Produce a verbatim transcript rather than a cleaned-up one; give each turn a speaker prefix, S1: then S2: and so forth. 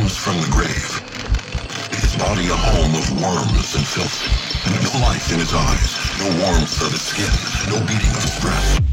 S1: comes from the grave. His body a home of worms and filth. No life in his eyes, no warmth of his skin, no beating of his breast.